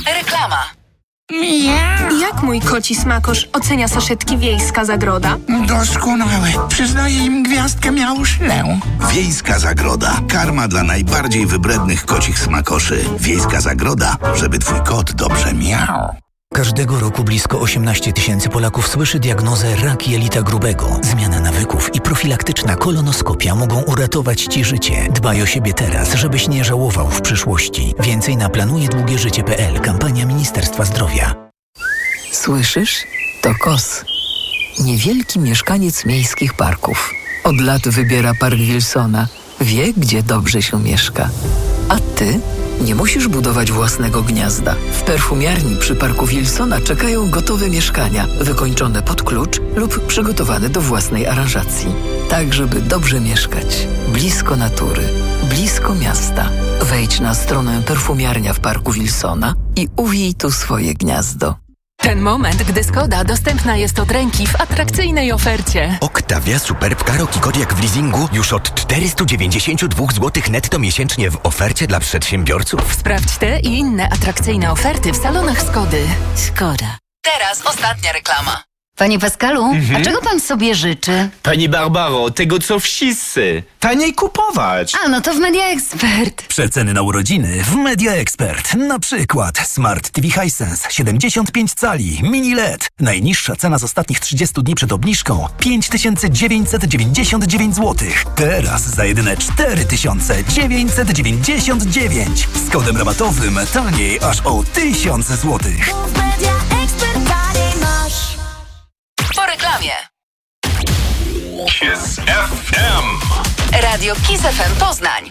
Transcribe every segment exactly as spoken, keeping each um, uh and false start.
Reklama. Miau. Jak mój koci smakosz ocenia saszetki Wiejska Zagroda? Doskonałe. Przyznaję im gwiazdkę miauszlę. Wiejska Zagroda. Karma dla najbardziej wybrednych kocich smakoszy. Wiejska Zagroda, żeby twój kot dobrze miał. Każdego roku blisko osiemnaście tysięcy Polaków słyszy diagnozę rak jelita grubego. Zmiana nawyków i profilaktyczna kolonoskopia mogą uratować Ci życie. Dbaj o siebie teraz, żebyś nie żałował w przyszłości. Więcej na planuje długie życie kropka pe el. Kampania Ministerstwa Zdrowia. Słyszysz? To Kos. Niewielki mieszkaniec miejskich parków. Od lat wybiera Park Wilsona. Wie, gdzie dobrze się mieszka. A Ty? Nie musisz budować własnego gniazda. W perfumiarni przy Parku Wilsona czekają gotowe mieszkania, wykończone pod klucz lub przygotowane do własnej aranżacji. Tak, żeby dobrze mieszkać. Blisko natury. Blisko miasta. Wejdź na stronę Perfumiarnia w Parku Wilsona i uwij tu swoje gniazdo. Ten moment, gdy Skoda dostępna jest od ręki w atrakcyjnej ofercie. Octavia Superb Karoki Kodiaq w leasingu już od czterysta dziewięćdziesiąt dwa złote netto miesięcznie w ofercie dla przedsiębiorców. Sprawdź te i inne atrakcyjne oferty w salonach Skody. Skoda. Teraz ostatnia reklama. Panie Pascalu, mhm. a czego pan sobie życzy? Pani Barbaro, tego co wszyscy. Taniej kupować. A, no to w Media Expert. Przeceny na urodziny w Media Expert. Na przykład Smart T V Hisense siedemdziesiąt pięć cali, mini L E D. Najniższa cena z ostatnich trzydziestu dni przed obniżką pięć tysięcy dziewięćset dziewięćdziesiąt dziewięć złotych. Teraz za jedyne cztery tysiące dziewięćset dziewięćdziesiąt dziewięć. Z kodem rabatowym taniej aż o tysiąc złotych. Po reklamie. Kiss F M. Radio Kiss F M Poznań.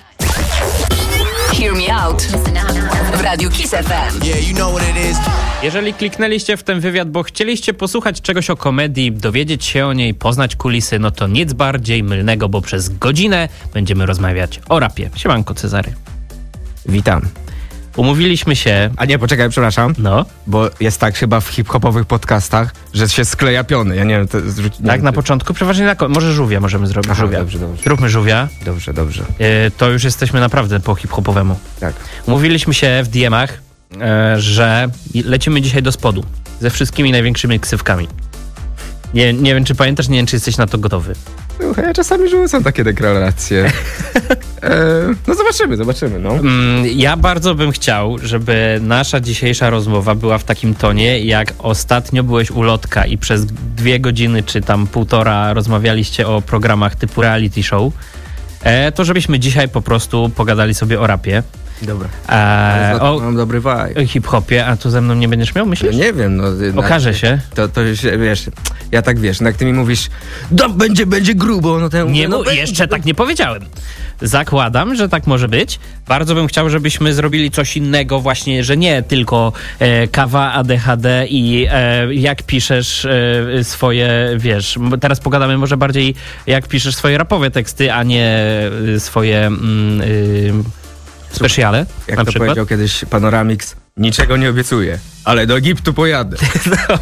Hear me out. W Radiu Kiss F M. Yeah, you know what it is. Jeżeli kliknęliście w ten wywiad, bo chcieliście posłuchać czegoś o komedii, dowiedzieć się o niej, poznać kulisy, no to nic bardziej mylnego, bo przez godzinę będziemy rozmawiać o rapie. Siemanko, Cezary. Witam. Umówiliśmy się... A nie, poczekaj, przepraszam. No. Bo jest tak chyba w hip-hopowych podcastach, że się skleja piony. Ja nie wiem, to zrzuć, nie Tak, wiem, na to... początku? Przeważnie na ko- Może żółwia możemy zrobić. Aha, żółwia. Dobrze, dobrze. Róbmy żółwia. Dobrze, dobrze. Yy, to już jesteśmy naprawdę po hip-hopowemu. Tak. Umówiliśmy się w D M-ach, yy, że lecimy dzisiaj do spodu. Ze wszystkimi największymi ksywkami. Nie, nie wiem, czy pamiętasz, nie wiem, czy jesteś na to gotowy. Słuchaj, ja czasami rzucam takie deklaracje. e, no zobaczymy, zobaczymy, no. Mm, ja bardzo bym chciał, żeby nasza dzisiejsza rozmowa była w takim tonie, jak ostatnio byłeś u Lotka i przez dwie godziny, czy tam półtora rozmawialiście o programach typu reality show, e, to żebyśmy dzisiaj po prostu pogadali sobie o rapie. Dobra. E, o, mam dobry vibe. O hip-hopie, a tu ze mną nie będziesz miał, myślisz? No nie wiem, no. Okaże się. To, to już, wiesz, ja tak wiesz, no jak ty mi mówisz, da, będzie, będzie grubo, no to ja mówię, Nie, no, no będzie. jeszcze tak nie powiedziałem. Zakładam, że tak może być. Bardzo bym chciał, żebyśmy zrobili coś innego właśnie, że nie tylko e, kawa, A D H D i e, jak piszesz e, swoje, wiesz, teraz pogadamy może bardziej jak piszesz swoje rapowe teksty, a nie e, swoje mm, e, specjale, Jak na to przykład. powiedział kiedyś Panoramix, niczego nie obiecuję, ale do Egiptu pojadę. No.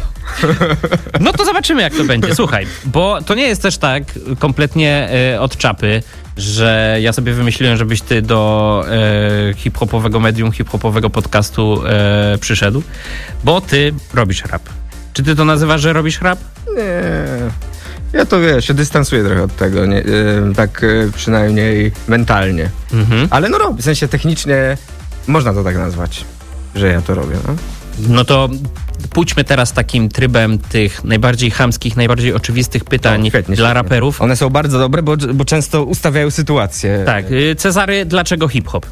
no to zobaczymy, jak to będzie. Słuchaj, bo to nie jest też tak kompletnie e, od czapy, że ja sobie wymyśliłem, żebyś ty do e, hip-hopowego medium, hip-hopowego podcastu e, przyszedł, bo ty robisz rap. Czy ty to nazywasz, że robisz rap? Nie. Ja to wiesz, się dystansuję trochę od tego, nie, yy, tak yy, przynajmniej mentalnie. Mhm. Ale no robię, w sensie technicznie można to tak nazwać, że ja to robię. No, no to pójdźmy teraz takim trybem tych najbardziej chamskich, najbardziej oczywistych pytań no, świetnie, dla świetnie. raperów. One są bardzo dobre, bo, bo często ustawiają sytuację. Tak. Cezary, dlaczego hip-hop?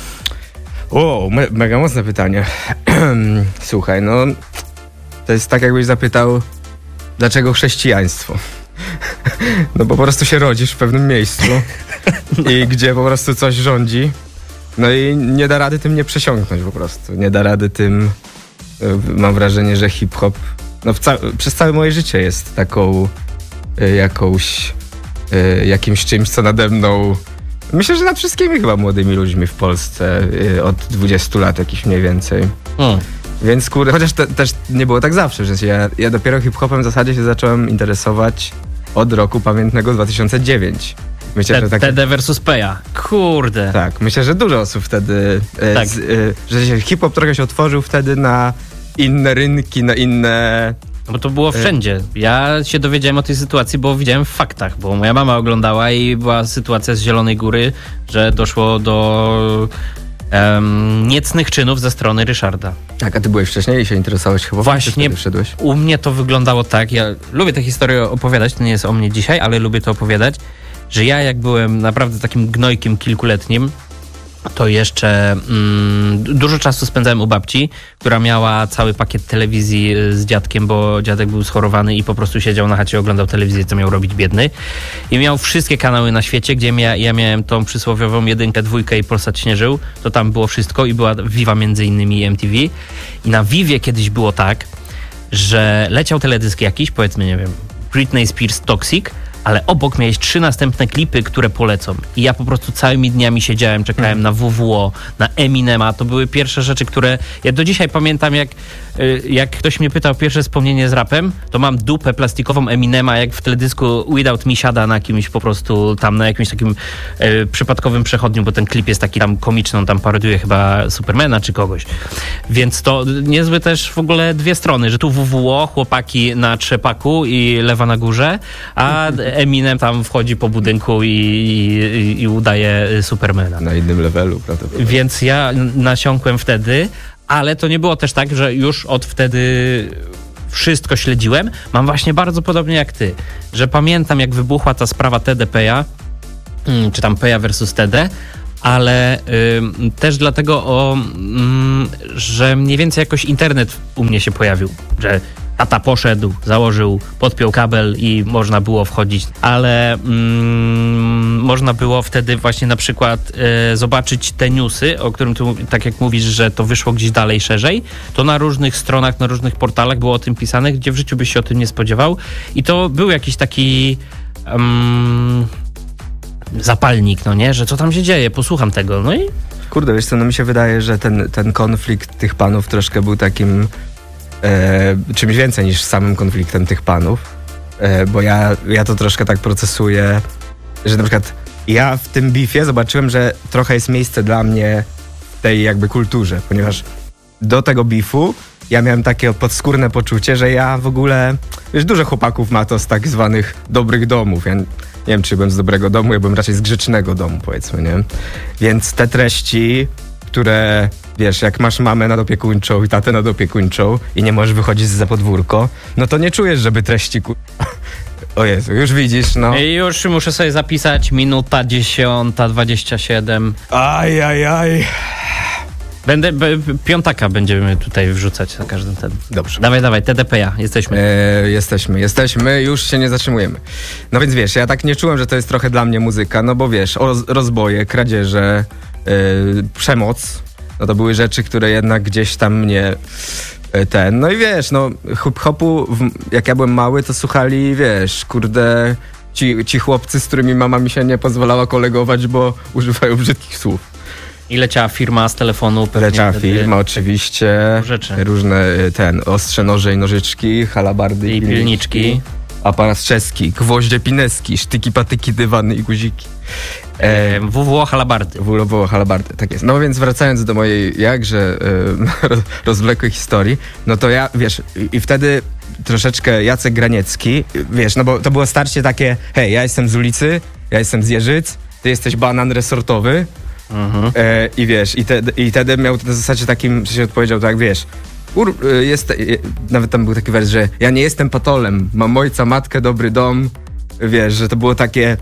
O, me, mega mocne pytanie. Słuchaj, no to jest tak, jakbyś zapytał, dlaczego chrześcijaństwo? No bo po prostu się rodzisz w pewnym miejscu i gdzie po prostu coś rządzi, no i nie da rady tym nie przesiąknąć po prostu. Nie da rady tym, mam wrażenie, że hip-hop no ca- przez całe moje życie jest taką y, jakąś, y, jakimś czymś, co nade mną, myślę, że nad wszystkimi chyba młodymi ludźmi w Polsce y, od dwudziestu lat jakiś mniej więcej. Hmm. Więc kurde, chociaż te, też nie było tak zawsze, że ja, ja dopiero hip-hopem w zasadzie się zacząłem interesować od roku pamiętnego dwa tysiące dziewiątego. Myślę, T- że tak... T D versus Peja. Kurde. Tak, myślę, że dużo osób wtedy... E, tak. z, e, że się hip-hop trochę się otworzył wtedy na inne rynki, na inne... Bo to było wszędzie. Ja się dowiedziałem o tej sytuacji, bo widziałem w faktach, bo moja mama oglądała i była sytuacja z Zielonej Góry, że doszło do um, niecnych czynów ze strony Ryszarda. Tak, a ty byłeś wcześniej i się interesowałeś chyba? Właśnie, wszedłeś? U mnie to wyglądało tak, ja lubię tę historię opowiadać, to nie jest o mnie dzisiaj, ale lubię to opowiadać, że ja jak byłem naprawdę takim gnojkiem kilkuletnim, to jeszcze mm, dużo czasu spędzałem u babci, która miała cały pakiet telewizji z dziadkiem, bo dziadek był schorowany i po prostu siedział na chacie, oglądał telewizję, co miał robić biedny. I miał wszystkie kanały na świecie, gdzie ja, ja miałem tą przysłowiową jedynkę, dwójkę i Polsat śnieżył, to tam było wszystko i była Viva między innymi i M T V. I na Vivie kiedyś było tak, że leciał teledysk jakiś, powiedzmy, nie wiem, Britney Spears Toxic, ale obok miałeś trzy następne klipy, które polecą. I ja po prostu całymi dniami siedziałem, czekałem mm. na W W O, na Eminema. To były pierwsze rzeczy, które... Ja do dzisiaj pamiętam, jak, jak ktoś mnie pytał pierwsze wspomnienie z rapem, to mam dupę plastikową Eminema, jak w teledysku Without Me siada na kimś po prostu tam, na jakimś takim e, przypadkowym przechodniu, bo ten klip jest taki tam komiczny, on tam parodiuje chyba Supermana czy kogoś. Więc to niezłe też w ogóle dwie strony, że tu W W O, chłopaki na trzepaku i lewa na górze, a Eminem tam wchodzi po budynku i, i, i udaje Supermana. Na innym levelu, prawdopodobnie. Więc ja nasiąkłem wtedy, ale to nie było też tak, że już od wtedy wszystko śledziłem. Mam właśnie bardzo podobnie jak ty, że pamiętam, jak wybuchła ta sprawa T D Peja, czy tam Peja versus T D, ale y, też dlatego, o, y, że mniej więcej jakoś internet u mnie się pojawił, że tata poszedł, założył, podpiął kabel i można było wchodzić, ale mm, można było wtedy właśnie na przykład e, zobaczyć te newsy, o którym tu, tak jak mówisz, że to wyszło gdzieś dalej, szerzej, to na różnych stronach, na różnych portalach było o tym pisane, gdzie w życiu byś się o tym nie spodziewał i to był jakiś taki um, zapalnik, no nie, że co tam się dzieje, posłucham tego, no i... Kurde, wiesz co, no mi się wydaje, że ten, ten konflikt tych panów troszkę był takim E, czymś więcej niż samym konfliktem tych panów, e, bo ja, ja to troszkę tak procesuję, że na przykład ja w tym beefie zobaczyłem, że trochę jest miejsce dla mnie w tej jakby kulturze, ponieważ do tego beefu ja miałem takie podskórne poczucie, że ja w ogóle, wiesz, dużo chłopaków ma to z tak zwanych dobrych domów. Ja nie wiem, czy byłem z dobrego domu, ja byłem raczej z grzecznego domu, powiedzmy, nie? Więc te treści, które, wiesz, jak masz mamę nadopiekuńczą i tatę nadopiekuńczą i nie możesz wychodzić za podwórko, no to nie czujesz, żeby treści ku... O Jezu, już widzisz, no. I już muszę sobie zapisać minuta dziesiąta dwadzieścia siedem. Aj, aj, aj. Będę, b, piątaka będziemy tutaj wrzucać na każdym ten. Dobrze. Dawaj, dawaj, T D P ja, jesteśmy. E, jesteśmy, jesteśmy, już się nie zatrzymujemy. No więc wiesz, ja tak nie czułem, że to jest trochę dla mnie muzyka, no bo wiesz, roz, rozboje, kradzieże, e, przemoc, no to były rzeczy, które jednak gdzieś tam mnie e, ten, no i wiesz, no hip-hopu, jak ja byłem mały, to słuchali, wiesz, kurde, ci, ci chłopcy, z którymi mama mi się nie pozwalała kolegować, bo używają brzydkich słów. I leciała firma z telefonu. Leciała firma, oczywiście. Rzeczy. Różne ten, ostrze, noże i nożyczki, halabardy i pilniczki. pilniczki. Aparat czeski, gwoździe pineski, sztyki, patyki, dywany i guziki. E, W W O halabardy. W W O halabardy, tak jest. No więc wracając do mojej jakże e, rozwlekłej historii, no to ja, wiesz, i, i wtedy troszeczkę Jacek Graniecki, wiesz, no bo to było starcie takie, hej, ja jestem z ulicy, ja jestem z Jeżyc, ty jesteś banan resortowy. Mhm. E, I wiesz, i, te, i wtedy miał w zasadzie takim, że się odpowiedział tak, wiesz, ur, jest, nawet tam był taki wers, że ja nie jestem patolem, mam ojca, matkę, dobry dom, wiesz, że to było takie,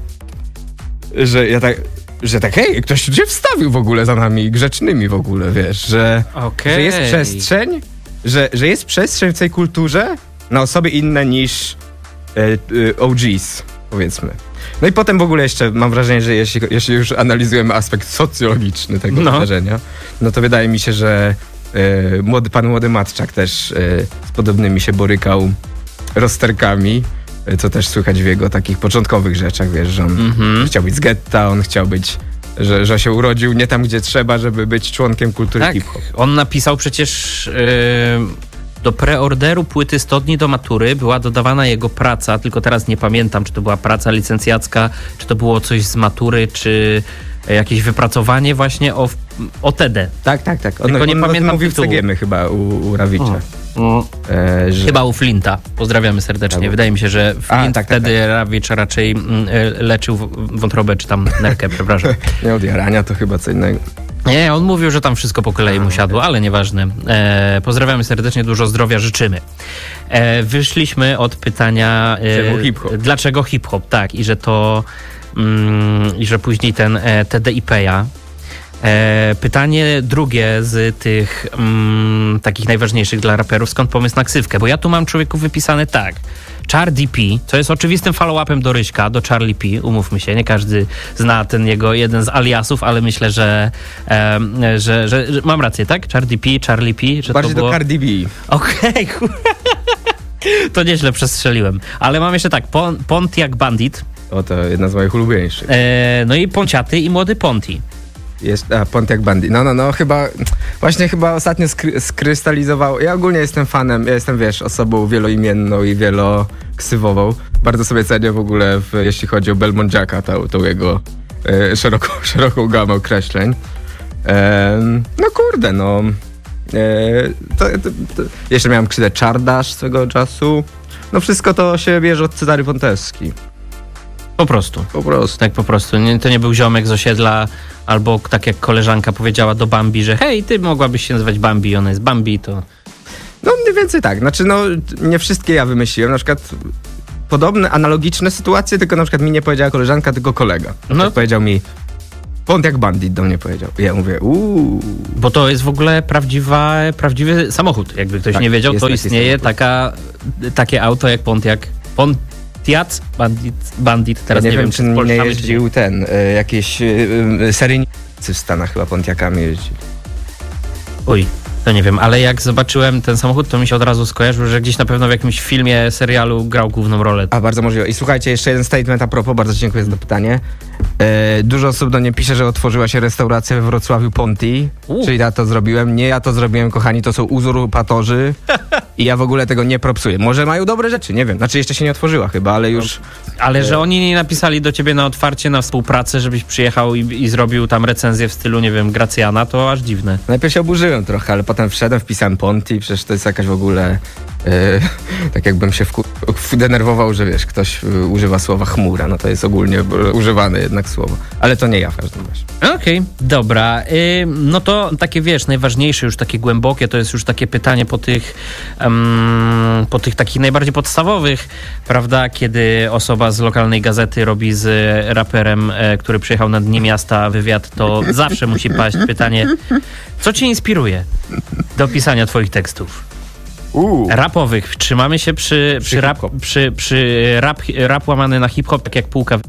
że ja tak, że tak, hej, ktoś się wstawił w ogóle za nami, grzecznymi w ogóle, wiesz, że, okay. że jest przestrzeń, że, że jest przestrzeń w tej kulturze na osoby inne niż e, e, O Gs, powiedzmy. No i potem w ogóle jeszcze mam wrażenie, że jeśli, jeśli już analizujemy aspekt socjologiczny tego no. wydarzenia, no to wydaje mi się, że y, młody, pan Młody Matczak też y, z podobnymi się borykał rozterkami, y, co też słychać w jego takich początkowych rzeczach, wiesz, że on mm-hmm. chciał być z getta, on chciał być, że, że się urodził nie tam, gdzie trzeba, żeby być członkiem kultury tak, hip-hop. On napisał przecież... Yy... do preorderu płyty sto dni do matury była dodawana jego praca, tylko teraz nie pamiętam, czy to była praca licencjacka, czy to było coś z matury, czy jakieś wypracowanie właśnie o, o T D. Tak, tak, tak. On, tylko nie on pamiętam mówił w C G M chyba u, u Rawicza. O. E, że... Chyba u Flinta. Pozdrawiamy serdecznie. Tak. Wydaje mi się, że Flint A, tak, wtedy tak, tak. Rawicz raczej mm, leczył wątrobę, czy tam nerkę, przepraszam. Nie, od jarania to chyba co innego. Nie, on mówił, że tam wszystko po kolei mu siadło, ale nieważne. E, pozdrawiamy serdecznie, dużo zdrowia życzymy. E, wyszliśmy od pytania... E, Czemu hip-hop? Dlaczego hip-hop, tak. I że to... Mm, I że później ten e, T D I P-ja. E, pytanie drugie z tych mm, takich najważniejszych dla raperów, skąd pomysł na ksywkę? Bo ja tu mam człowieku wypisane tak. Char D P, co jest oczywistym follow-upem do Ryśka, do Charlie P, umówmy się, nie każdy zna ten jego jeden z aliasów, ale myślę, że, e, że, że, że mam rację, tak? Char D P, Charlie P, że bardziej to było... do Cardi B. Okej, okay. To nieźle przestrzeliłem. Ale mam jeszcze tak, Pon- Pontiac Bandit. O, to jedna z moich ulubieńszych. E, no i Ponciaty i Młody Ponti. Jest, a, Pontiac Bandit. No, no, no, chyba, właśnie chyba ostatnio skry, skrystalizował. Ja ogólnie jestem fanem, ja jestem, wiesz, osobą wieloimienną i wieloksywową. Bardzo sobie cenię w ogóle, w, jeśli chodzi o Belmont Jacka, tą, tą jego e, szeroką, szeroką gamę określeń. E, no kurde, no. E, to, to, to. Jeszcze miałem krzywdę Czardasz swego czasu. No wszystko to się bierze od Cezary Wąteski. Po prostu. Po prostu. Tak po prostu. Nie, to nie był ziomek z osiedla, albo tak jak koleżanka powiedziała do Bambi, że hej, ty mogłabyś się nazywać Bambi, ona jest Bambi, to... No mniej więcej tak. Znaczy, no nie wszystkie ja wymyśliłem. Na przykład podobne, analogiczne sytuacje, tylko na przykład mi nie powiedziała koleżanka, tylko kolega. No. Tak powiedział mi, Pontiac Bandit do mnie powiedział. I ja mówię, uuu. Bo to jest w ogóle prawdziwa, prawdziwy samochód. Jakby ktoś tak, nie wiedział, to istnieje samochód. taka, takie auto jak Pontiac. Pontiac Bandit, Bandit. Teraz ja nie, nie wiem, wiem, czy czy nie jeździł czy... ten, y, jakieś y, seryjnicy w Stanach chyba Pontiacami jeździli. Uj, to nie wiem, ale jak zobaczyłem ten samochód, to mi się od razu skojarzył, że gdzieś na pewno w jakimś filmie, serialu grał główną rolę. A, bardzo możliwe. I słuchajcie, jeszcze jeden statement a propos, bardzo dziękuję za to pytanie. E, dużo osób do mnie pisze, że otworzyła się restauracja we Wrocławiu Ponti, U. czyli ja to zrobiłem. Nie ja to zrobiłem, kochani, to są uzurpatorzy i ja w ogóle tego nie propsuję. Może mają dobre rzeczy, nie wiem. Znaczy jeszcze się nie otworzyła chyba, ale już... Ale że oni nie napisali do ciebie na otwarcie, na współpracę, żebyś przyjechał i, i zrobił tam recenzję w stylu, nie wiem, Gracjana, to aż dziwne. Najpierw się oburzyłem trochę, ale potem wszedłem, wpisałem Ponti, przecież to jest jakaś w ogóle... Yy, tak jakbym się wku- denerwował, że wiesz, ktoś yy, używa słowa chmura, no to jest ogólnie yy, używane jednak słowo. Ale to nie ja w każdym razie. Okej, okay, dobra. Yy, no to takie, wiesz, najważniejsze, już takie głębokie, to jest już takie pytanie po tych, um, po tych takich najbardziej podstawowych, prawda, kiedy osoba z lokalnej gazety robi z raperem, e, który przyjechał na Dni Miasta wywiad, to zawsze musi paść pytanie, co cię inspiruje do pisania twoich tekstów? Uh. Rapowych. Trzymamy się przy, przy, przy, rap, przy, przy rap, rap łamany na hip-hop, tak jak półka.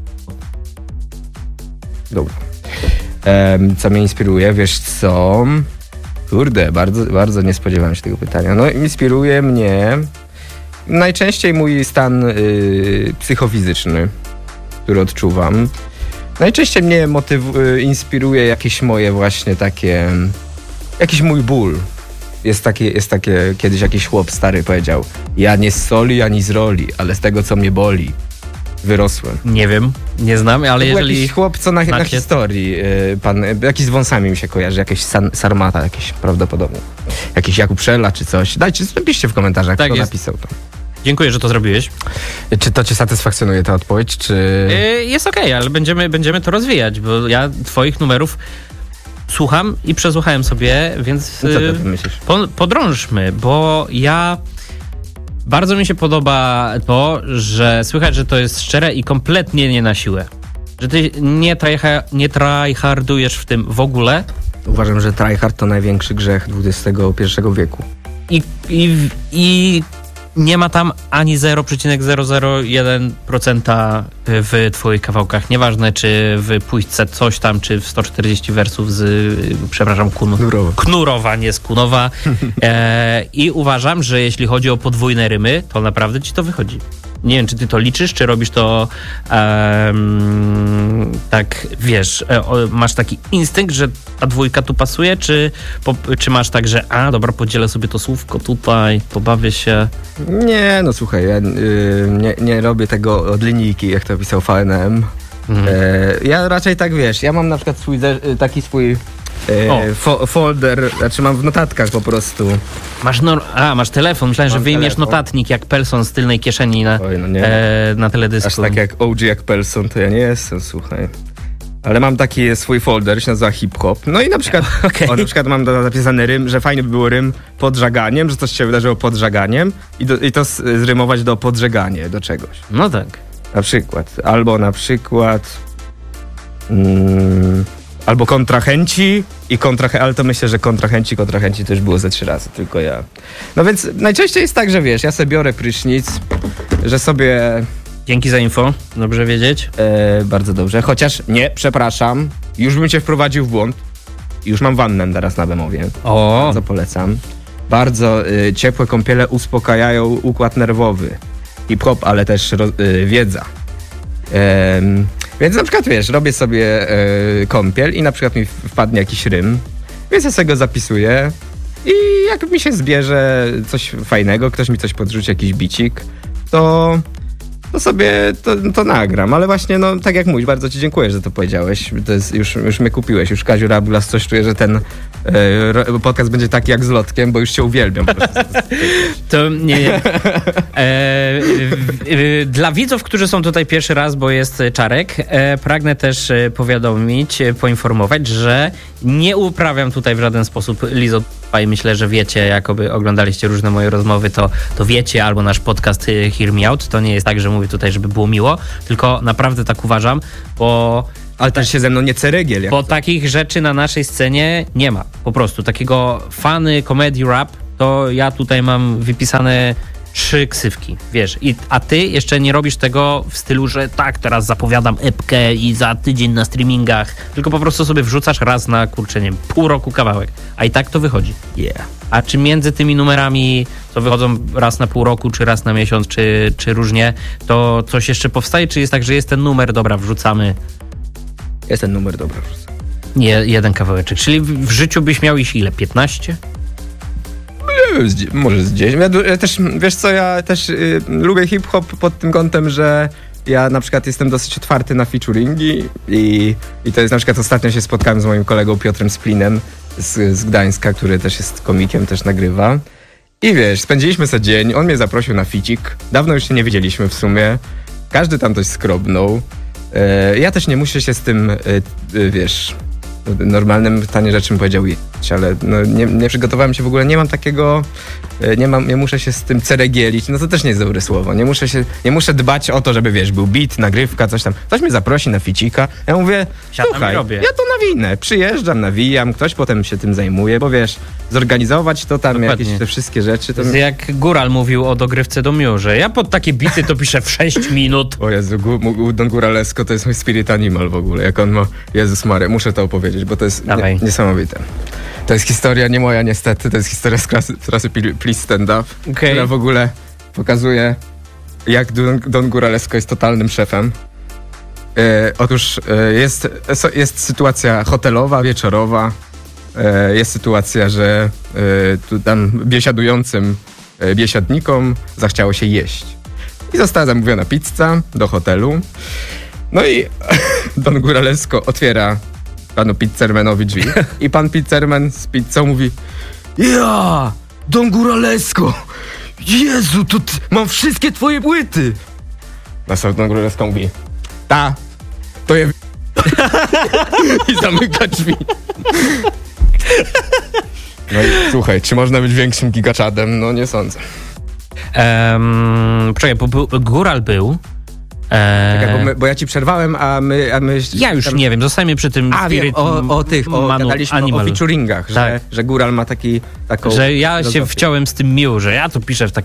Dobra. Um, co mnie inspiruje? Wiesz co? Kurde, bardzo, bardzo nie spodziewałem się tego pytania. No, inspiruje mnie najczęściej mój stan yy, psychofizyczny, który odczuwam. Najczęściej mnie motyw- inspiruje jakieś moje właśnie takie... Jakiś mój ból. Jest takie, jest takie, kiedyś jakiś chłop stary powiedział, ja nie z soli, ani z roli, ale z tego, co mnie boli, wyrosłem. Nie wiem, nie znam, ale to jeżeli... jakiś chłop, co na, na historii, yy, pan, jakiś z wąsami mi się kojarzy, jakiś san, Sarmata, jakiś prawdopodobnie. Jakiś Jakub Szela czy coś. Dajcie, napiszcie w komentarzach, tak kto jest. Napisał to. Dziękuję, że to zrobiłeś. Czy to cię satysfakcjonuje ta odpowiedź, czy... Yy, jest okej, okay, ale będziemy, będziemy to rozwijać, bo ja twoich numerów słucham i przesłuchałem sobie, więc no co ty myślisz? Po, podrążmy, bo ja bardzo mi się podoba to, że słychać, że to jest szczere i kompletnie nie na siłę. Że ty nie, tryha, nie tryhardujesz w tym w ogóle. Uważam, że tryhard to największy grzech dwudziestego pierwszego wieku. I, i, i nie ma tam ani zero przecinek zero zero jeden procent w twoich kawałkach. Nieważne, czy w płytce coś tam, czy w sto czterdzieści wersów z, przepraszam, kun, Knurowa, nie z Kunowa. E, I uważam, że jeśli chodzi o podwójne rymy, to naprawdę ci to wychodzi. Nie wiem, czy ty to liczysz, czy robisz to um, tak, wiesz, e, o, masz taki instynkt, że ta dwójka tu pasuje, czy, po, czy masz tak, że a, dobra, podzielę sobie to słówko tutaj, pobawię się? Nie, no słuchaj, ja y, nie, nie robię tego od linijki, jak to pisał V N M. Mhm. E, ja raczej tak, wiesz, ja mam na przykład swój, taki swój e, fo, folder, znaczy mam w notatkach po prostu. Masz no, a, masz telefon, myślałem, mam że wyjmiesz telefon. Notatnik jak Pelson z tylnej kieszeni na, Oj, no nie. E, na teledysku. Aż tak jak O G jak Pelson, to ja nie jestem, słuchaj. Ale mam taki swój folder, się nazywa hip-hop. No i na przykład, okay. o, na przykład mam zapisany rym, że fajnie by było rym pod żaganiem, że coś się wydarzyło pod żaganiem i, do, i to zrymować do podżeganie, do czegoś. No tak. Na przykład. Albo na przykład mm, albo kontrahenci i kontrahenci, ale to myślę, że kontrahenci, kontrahenci to już było ze trzy razy, tylko ja. No więc najczęściej jest tak, że wiesz, ja sobie biorę prysznic, że sobie... Dzięki za info, dobrze wiedzieć. E, bardzo dobrze, chociaż nie, przepraszam, już bym cię wprowadził w błąd. Już mam wannę teraz na Bemowie. O. Bardzo polecam. Bardzo y, ciepłe kąpiele uspokajają układ nerwowy. Hip-hop, ale też ro, y, wiedza. E, więc na przykład, wiesz, robię sobie y, kąpiel i na przykład mi wpadnie jakiś rym, więc ja sobie go zapisuję i jak mi się zbierze coś fajnego, ktoś mi coś podrzuci, jakiś bicik, to... to sobie to, to nagram, ale właśnie, no tak jak mówisz, bardzo ci dziękuję, że to powiedziałeś. To jest, już, już mnie kupiłeś, już Kaziu Rabulas coś czuję, że ten e, podcast będzie taki jak z Lotkiem, bo już cię uwielbiam. Po prostu. To nie, nie. E, e, dla widzów, którzy są tutaj pierwszy raz, bo jest Czarek, e, pragnę też powiadomić, poinformować, że nie uprawiam tutaj w żaden sposób lizopai. Myślę, że wiecie, jakoby oglądaliście różne moje rozmowy, to, to wiecie, albo nasz podcast Hear Me Out. To nie jest tak, że mówię tutaj, żeby było miło, tylko naprawdę tak uważam, bo... Ale też się ze mną nie ceregiel. Bo to. Takich rzeczy na naszej scenie nie ma. Po prostu takiego fany, comedy, rap, to ja tutaj mam wypisane trzy ksywki, wiesz. I, a ty jeszcze nie robisz tego w stylu, że tak, teraz zapowiadam epkę i za tydzień na streamingach, tylko po prostu sobie wrzucasz raz na, kurczę, nie wiem, pół roku kawałek, a i tak to wychodzi. Yeah. A czy między tymi numerami, co wychodzą raz na pół roku, czy raz na miesiąc, czy, czy różnie, to coś jeszcze powstaje, czy jest tak, że jest ten numer, dobra, wrzucamy? Jest ten numer, dobra, wrzucamy. Je, jeden kawałeczek, czyli w, w życiu byś miał iść ile? piętnaście? Może z dziesięć. Ja, ja też, wiesz co, ja też y, lubię hip-hop pod tym kątem, że ja na przykład jestem dosyć otwarty na featuringi i, i to jest na przykład ostatnio się spotkałem z moim kolegą Piotrem Splinem z, z Gdańska, który też jest komikiem, też nagrywa. I wiesz, spędziliśmy sobie dzień, on mnie zaprosił na ficik. Dawno już się nie widzieliśmy w sumie. Każdy tam coś skrobnął. E, ja też nie muszę się z tym, e, e, wiesz... normalnym stanie rzeczy bym powiedział jeść, ale no nie, nie przygotowałem się w ogóle, nie mam takiego, nie mam, nie muszę się z tym ceregielić, no to też nie jest dobre słowo, nie muszę się, nie muszę dbać o to, żeby wiesz, był beat, nagrywka, coś tam, ktoś mnie zaprosi na ficika, ja mówię, słuchaj, ja to nawinę, przyjeżdżam, nawijam, ktoś potem się tym zajmuje, bo wiesz, zorganizować to tam, dokładnie, jakieś te wszystkie rzeczy. To... Jak Góral mówił o dogrywce do Miurze, ja pod takie bity to piszę w sześć minut. O Jezu, Don Góralesko to jest mój spirit animal w ogóle, jak on ma, Jezus Maria, muszę to opowiedzieć, bo to jest nie, niesamowite. To jest historia nie moja niestety, to jest historia z klasy, klasy Please Stand Up, okay, która w ogóle pokazuje, jak Don, Don Góralesko jest totalnym szefem. E, otóż e, jest, jest sytuacja hotelowa, wieczorowa, e, jest sytuacja, że e, tu tam biesiadującym e, biesiadnikom zachciało się jeść. I została zamówiona pizza do hotelu. No i Don Góralesko otwiera panu pizzermanowi drzwi i pan pizzerman z pizzą mówi: ja, Don Góralesko, Jezu, to ty, mam wszystkie twoje płyty. Następnie Don Góralesko mówi: ta, to je i zamyka drzwi. No i słuchaj, czy można być większym gigaczadem? No nie sądzę. Um, poczekaj, bo, bo Góral był. Eee... Czekaj, bo, my, bo ja ci przerwałem, a my... A my ja już tam... nie wiem, zostajemy przy tym a, Spirit wiem, o, o tych, o, manu, gadaliśmy animal. o featuringach, tak, że, że Góral ma taki... Taką że ja filozofię. Się wciąłem z tym miło, że ja to piszę w taki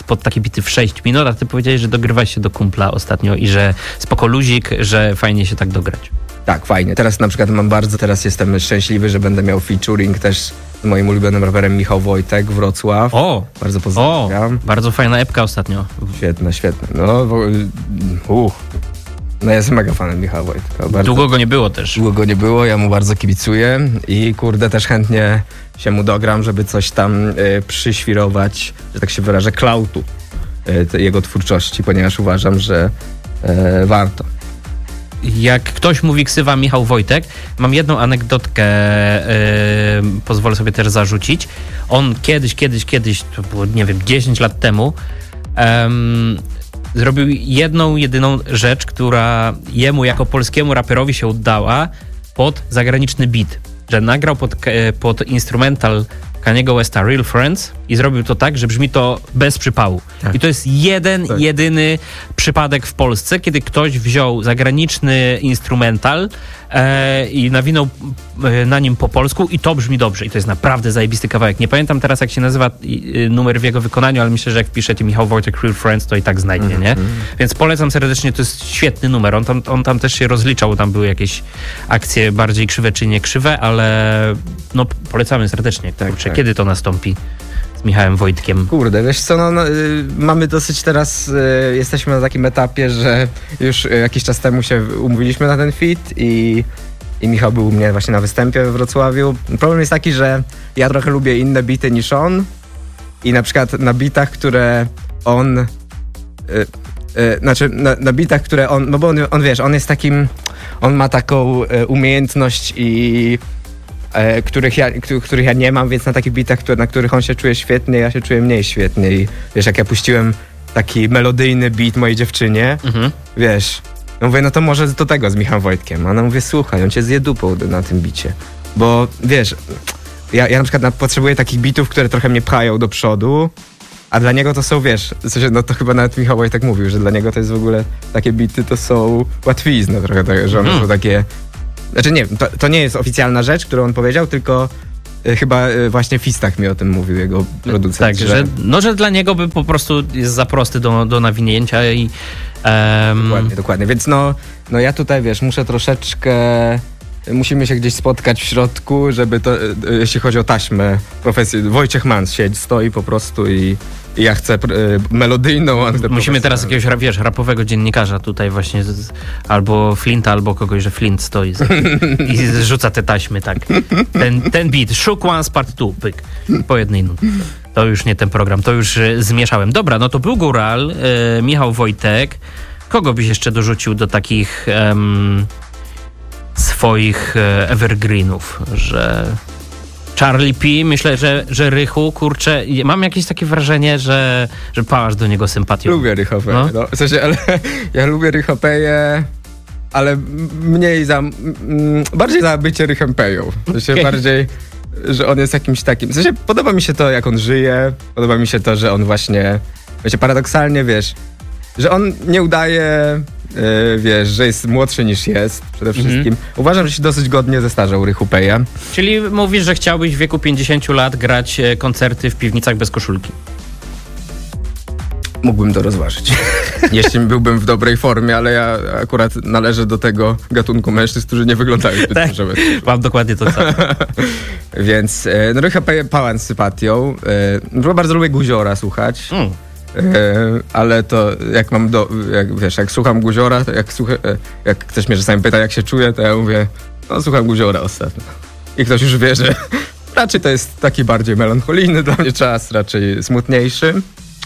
pod takie bity w sześć minut, a ty powiedziałeś, że dogrywasz się do kumpla ostatnio i że spoko luzik, że fajnie się tak dograć. Tak, fajnie. Teraz na przykład mam bardzo, teraz jestem szczęśliwy, że będę miał featuring też z moim ulubionym raperem Michał Wojtek, Wrocław. O! Bardzo pozdrawiam. O, bardzo fajna epka ostatnio. Świetne, świetne. No, uch. No ja jestem mega fanem Michała Wojtka. Bardzo, długo go nie było też. Długo go nie było, ja mu bardzo kibicuję i kurde też chętnie się mu dogram, żeby coś tam y, przyświrować, że tak się wyrażę, klautu y, jego twórczości, ponieważ uważam, że y, warto. Jak ktoś mówi ksywa Michał Wojtek, mam jedną anegdotkę, yy, pozwolę sobie też zarzucić. On kiedyś, kiedyś, kiedyś, to było, nie wiem, dziesięć lat temu, um, zrobił jedną, jedyną rzecz, która jemu jako polskiemu raperowi się udała pod zagraniczny beat. Że nagrał pod, pod instrumental Kaniego Westa Real Friends i zrobił to tak, że brzmi to bez przypału. Tak. I to jest jeden, tak. jedyny przypadek w Polsce, kiedy ktoś wziął zagraniczny instrumental e, i nawinął e, na nim po polsku i to brzmi dobrze. I to jest naprawdę zajebisty kawałek. Nie pamiętam teraz, jak się nazywa e, numer w jego wykonaniu, ale myślę, że jak wpiszecie Michał Wojtek Real Friends, to i tak znajdzie, mm-hmm. nie? Więc polecam serdecznie, to jest świetny numer. On tam, on tam też się rozliczał, tam były jakieś akcje bardziej krzywe czy nie krzywe, ale no polecamy serdecznie. Tak, Kurczę, tak. Kiedy to nastąpi z Michałem Wojtkiem? Kurde, wiesz co, no, no y, mamy dosyć teraz, y, jesteśmy na takim etapie, że już y, jakiś czas temu się umówiliśmy na ten feat i, i Michał był u mnie właśnie na występie we Wrocławiu. Problem jest taki, że ja trochę lubię inne bity niż on i na przykład na bitach, które on... Y, y, znaczy na, na bitach, które on... No bo on, on wiesz, on jest takim... On ma taką y, umiejętność i... E, których, ja, których ja nie mam, więc na takich bitach, które, na których on się czuje świetnie, ja się czuję mniej świetnie. I wiesz, jak ja puściłem taki melodyjny beat mojej dziewczynie, mhm. wiesz, no mówię, no to może do tego z Michałem Wojtkiem. A ona mówi, słuchaj, on cię zje dupą na tym bicie. Bo wiesz, ja, ja na przykład na, potrzebuję takich bitów, które trochę mnie pchają do przodu, a dla niego to są, wiesz, w sensie, no to chyba nawet Michał Wojtek mówił, że dla niego to jest w ogóle, takie bity to są łatwizny trochę, tak, że one mhm. są takie... Znaczy nie, to, to nie jest oficjalna rzecz, którą on powiedział, tylko y, chyba y, właśnie Fistach mi o tym mówił, jego producent. Tak, że, że, no, że dla niego by po prostu jest za prosty do, do nawinięcia i... Um... Dokładnie, dokładnie. Więc no, no ja tutaj, wiesz, muszę troszeczkę... Musimy się gdzieś spotkać w środku, żeby to, y, jeśli chodzi o taśmę, profesję. Wojciech Mans siedzi, stoi po prostu i... I ja chcę y, melodyjną... Musimy teraz jakiegoś, wiesz, rapowego dziennikarza tutaj właśnie, z, albo Flinta, albo kogoś, że Flint stoi z, i rzuca te taśmy, tak. Ten, ten beat, Shook Ones Part dwa, pyk, po jednej nucie. To już nie ten program, to już y, zmieszałem. Dobra, no to był Góral, y, Michał Wojtek. Kogo byś jeszcze dorzucił do takich um, swoich y, evergreenów, że... Charlie P, myślę, że, że Rychu, kurczę, mam jakieś takie wrażenie, że, że pałasz do niego sympatią. Lubię Rychopeję, no. no. W sensie, ale ja lubię Rychopeję, ale mniej za, m, bardziej za bycie Rychopeją. W sensie okay. bardziej, że on jest jakimś takim, w sensie podoba mi się to, jak on żyje, podoba mi się to, że on właśnie, wiecie, paradoksalnie, wiesz, że on nie udaje... Yy, wiesz, że jest młodszy niż jest przede wszystkim. Mm-hmm. Uważam, że się dosyć godnie zestarzał Rychupeja. Czyli mówisz, że chciałbyś w wieku pięćdziesięciu lat grać koncerty w piwnicach bez koszulki? Mógłbym to rozważyć. Jeśli byłbym w dobrej formie, ale ja akurat należę do tego gatunku mężczyzn, którzy nie wyglądają zbyt tak, dobrze. Mam dokładnie to samo. Więc no, Rychupeja pałam z sympatią. Yy, bardzo lubię Guziora słuchać. Mm. Yy, ale to jak mam do, jak, wiesz, jak słucham Guziora, to jak, słucha, jak ktoś mnie czasami pyta, jak się czuję, to ja mówię, no słucham Guziora ostatnio. I ktoś już wie, że raczej to jest taki bardziej melancholijny dla mnie czas, raczej smutniejszy.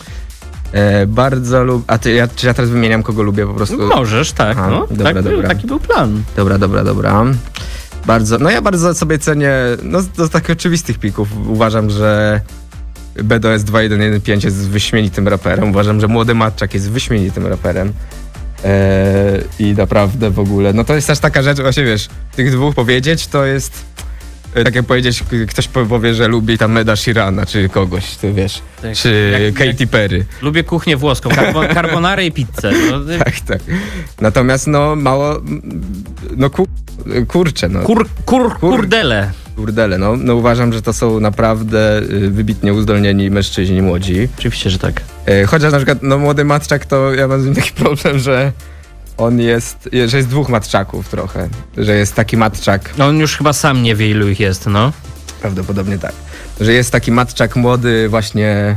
Yy, bardzo lubię, a ty, ja, czy ja teraz wymieniam, kogo lubię po prostu? Możesz, tak, Aha, no, dobra, tak dobra. Był, taki był plan. Dobra, dobra, dobra. Bardzo, no ja bardzo sobie cenię, no z takich oczywistych pików uważam, że B D O S dwa jeden jeden pięć jest wyśmienitym raperem. Uważam, że Młody Matczak jest wyśmienitym raperem. Eee, I naprawdę w ogóle, no to jest też taka rzecz, właśnie wiesz, tych dwóch powiedzieć, to jest e, tak jak powiedzieć, ktoś powie, że lubi tam Eda Sheerana, czy kogoś, ty wiesz, tak, czy jak, Katy jak Perry. Lubię kuchnię włoską, carbon, carbonarę i pizzę. No. Tak, tak. Natomiast no mało, no kur, kurczę, no. Kur, kur, kur, kurdele. Kurdele, no, no uważam, że to są naprawdę y, wybitnie uzdolnieni mężczyźni młodzi. Oczywiście, że tak. Y, chociaż na przykład, no młody Matczak, to ja mam z nim taki problem, że on jest, że jest dwóch Matczaków trochę, że jest taki Matczak. No on już chyba sam nie wie, ilu ich jest, no. Prawdopodobnie tak. Że jest taki Matczak młody właśnie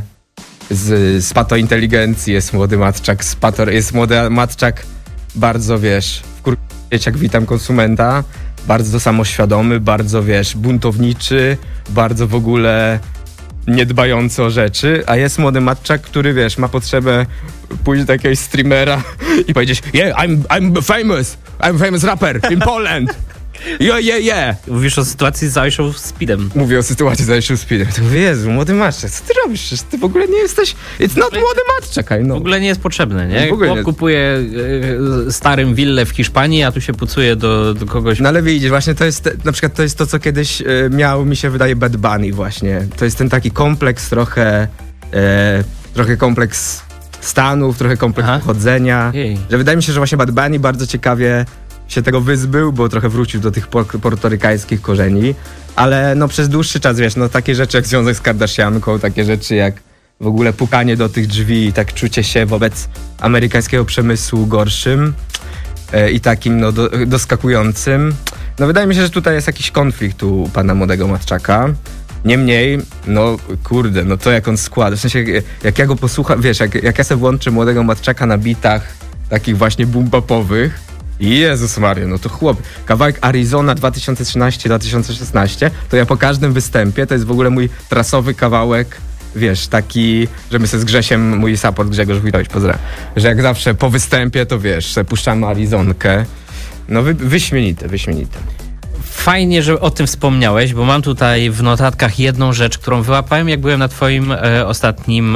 z, z patointeligencji, jest młody Matczak z pato, jest młody Matczak bardzo, wiesz, wkurwieć jak witam konsumenta, bardzo samoświadomy, bardzo, wiesz, buntowniczy, bardzo w ogóle niedbający o rzeczy, a jest młody Matczak, który, wiesz, ma potrzebę pójść do jakiegoś streamera i powiedzieć: yeah, I'm, I'm famous, I'm famous rapper in Poland. Yeah, yeah, yeah. Mówisz o sytuacji z Aisha Speedem. Mówię o sytuacji z Aisha Speedem. To mówię: Jezu, młody Matczak, co ty robisz? Przecież ty w ogóle nie jesteś... It's not młody Matczak, I know. W ogóle nie jest potrzebne, nie? W ogóle Chłop nie. kupuje y, starym willę w Hiszpanii, a tu się pucuje do, do kogoś... No ale widzisz, właśnie to jest, na przykład to jest to, co kiedyś y, miał, mi się wydaje, Bad Bunny właśnie. To jest ten taki kompleks trochę, e, trochę kompleks Stanów, trochę kompleks Aha. pochodzenia. Jej. Że wydaje mi się, że właśnie Bad Bunny bardzo ciekawie się tego wyzbył, bo trochę wrócił do tych por- portorykańskich korzeni, ale no przez dłuższy czas, wiesz, no takie rzeczy jak związek z Kardashianką, takie rzeczy jak w ogóle pukanie do tych drzwi i tak czucie się wobec amerykańskiego przemysłu gorszym e, i takim no do, doskakującym. No wydaje mi się, że tutaj jest jakiś konflikt u pana młodego Matczaka. Niemniej, no kurde, no to jak on składa, w sensie jak ja go posłucham, wiesz, jak, jak ja sobie włączę młodego Matczaka na bitach takich właśnie boom-bapowych, Jezus Maria, no to chłop, kawałek Arizona dwa tysiące trzynaście do dwa tysiące szesnaście, to ja po każdym występie, to jest w ogóle mój trasowy kawałek, wiesz, taki, że my sobie z Grzesiem, mój support Grzegorz Wójtowicz, pozdrawiam, że jak zawsze po występie, to wiesz, sobie puszczamy Arizonkę, no wy, wyśmienite, wyśmienite. Fajnie, że o tym wspomniałeś, bo mam tutaj w notatkach jedną rzecz, którą wyłapałem, jak byłem na twoim e, ostatnim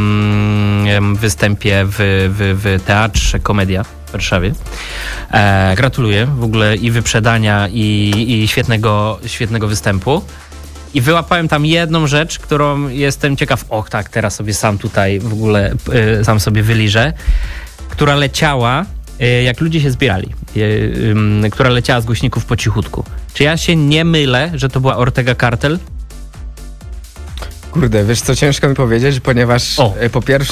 em, występie w, w, w Teatrze Komedia w Warszawie. E, gratuluję w ogóle i wyprzedania, i, i świetnego, świetnego występu. I wyłapałem tam jedną rzecz, którą jestem ciekaw, och tak, teraz sobie sam tutaj w ogóle e, sam sobie wyliżę, która leciała, e, jak ludzie się zbierali, e, e, która leciała z głośników po cichutku. Czy ja się nie mylę, że to była Ortega Cartel? Kurde, wiesz co, ciężko mi powiedzieć, ponieważ o. po pierwsze